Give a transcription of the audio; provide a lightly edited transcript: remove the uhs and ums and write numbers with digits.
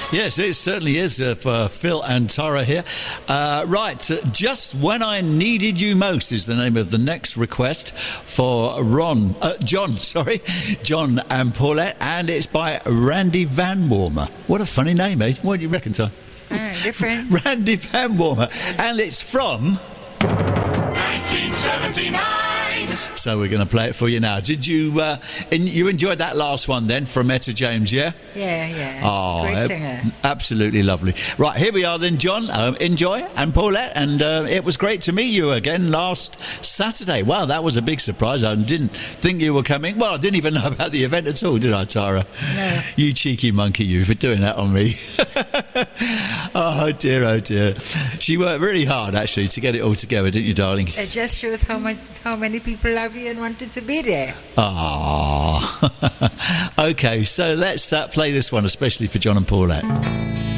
Yes, it certainly is for Phil and Tara here. Just When I Needed You Most is the name of the next request for John and Paulette, and it's by Randy Van Warmer. What a funny name, eh? What do you reckon, Tara? Different. Randy Van Warmer, and it's from 1979. So we're going to play it for you now. Did you you enjoyed that last one then from Etta James, yeah? Yeah. Oh, great singer. Absolutely lovely. Right, here we are then, John. Enjoy, and Paulette, and it was great to meet you again last Saturday. Wow, that was a big surprise. I didn't think you were coming. Well, I didn't even know about the event at all, did I, Tara? No. You cheeky monkey, you, for doing that on me. Oh dear, oh dear. She worked really hard, actually, to get it all together, didn't you, darling? It just shows how many people love you and wanted to be there. Ah. Okay, so let's play this one, especially for John and Paulette.